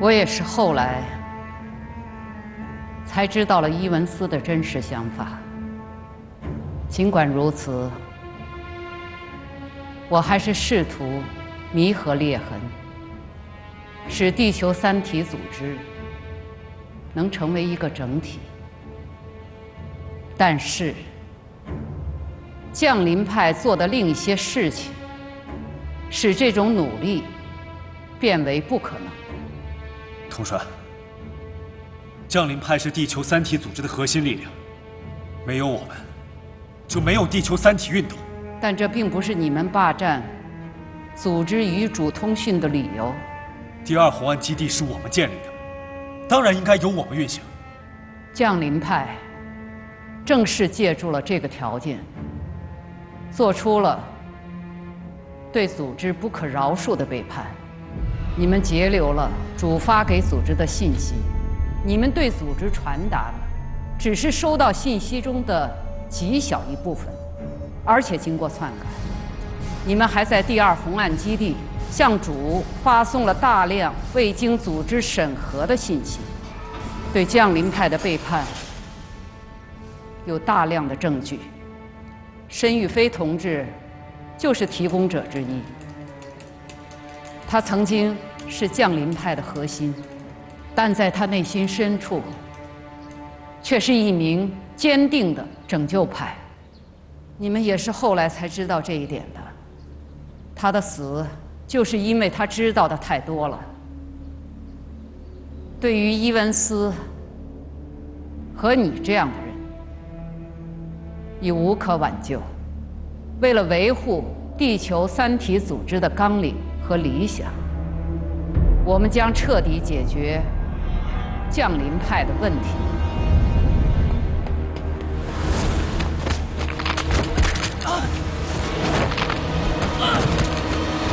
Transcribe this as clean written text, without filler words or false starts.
我也是后来才知道了伊文斯的真实想法。尽管如此，我还是试图弥合裂痕，使地球三体组织能成为一个整体。但是，降临派做的另一些事情，使这种努力变为不可能。 统帅，降临派是地球三体组织的核心力量，没有我们，就没有地球三体运动。 但这并不是你们霸占组织与主通讯的理由。 第2红岸基地是我们建立的，当然应该由我们运行。 降临派正是借助了这个条件，做出了对组织不可饶恕的背叛。你们截留了主发给组织的信息，你们对组织传达的只是收到信息中的极小一部分，而且经过篡改。你们还在第2红岸基地向主发送了大量未经组织审核的信息。对降临派的背叛有大量的证据，申玉飞同志就是提供者之一。他曾经是降临派的核心，但在他内心深处，却是一名坚定的拯救派。你们也是后来才知道这一点的。他的死，就是因为他知道的太多了。对于伊文斯和你这样的人，已无可挽救。为了维护地球三体组织的纲领和理想，我们将彻底解决降临派的问题。